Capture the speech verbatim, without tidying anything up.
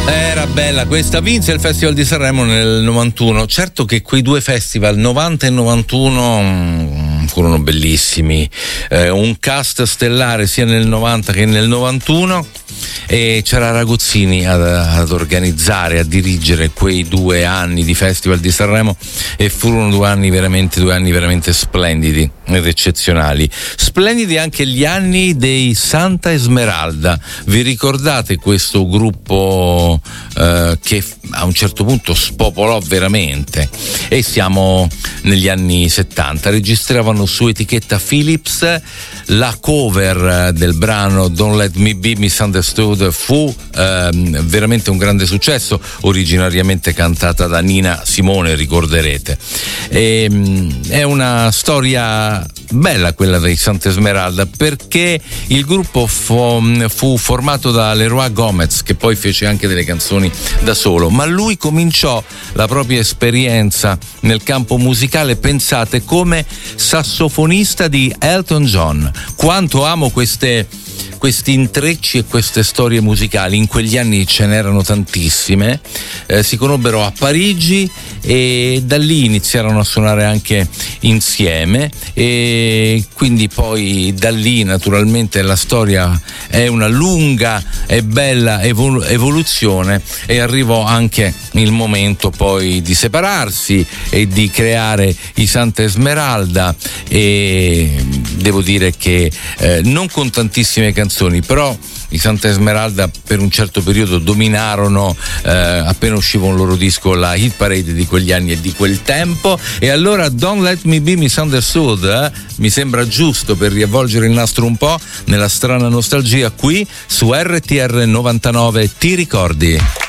Era bella questa, vinse il Festival di Sanremo nel novantuno. Certo che quei due festival, novanta e novantuno, mh, furono bellissimi. Eh, un cast stellare sia nel novanta che nel novantuno, e c'era Ragozzini ad, ad organizzare, a dirigere quei due anni di Festival di Sanremo, e furono due anni veramente, due anni veramente splendidi ed eccezionali. Splendidi anche gli anni dei Santa Esmeralda. Vi ricordate questo gruppo eh, che a un certo punto spopolò veramente? E siamo negli anni settanta. Registravano su etichetta Philips. La cover del brano Don't Let Me Be Misunderstood fu ehm, veramente un grande successo, originariamente cantata da Nina Simone, ricorderete. E, è una storia bella quella dei Santa Esmeralda, perché il gruppo fu, fu formato da Leroy Gomez, che poi fece anche delle canzoni da solo, ma lui cominciò la propria esperienza nel campo musicale, pensate, come sassofonista di Elton John. Quanto amo queste questi intrecci e queste storie musicali. In quegli anni ce n'erano tantissime. Eh, si conobbero a Parigi e da lì iniziarono a suonare anche insieme, e quindi poi da lì naturalmente la storia è una lunga e bella evol- evoluzione, e arrivò anche il momento poi di separarsi e di creare i Santa Esmeralda, e devo dire che eh, non con tantissime canzoni, però i Santa Esmeralda per un certo periodo dominarono, eh, appena usciva un loro disco, la hit parade di quegli anni e di quel tempo. E allora Don't Let Me Be Misunderstood eh, mi sembra giusto per riavvolgere il nastro un po' nella strana nostalgia qui su R T R novantanove. Ti ricordi?